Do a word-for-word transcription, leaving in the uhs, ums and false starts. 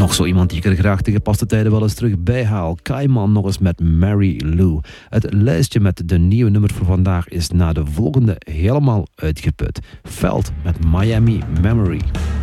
Nog zo iemand die ik er graag tegen gepaste tijden wel eens terug bij haal. Kaiman nog eens met Mary Lou. Het lijstje met de nieuwe nummer voor vandaag is na de volgende helemaal uitgeput. Veld met Miami Memory.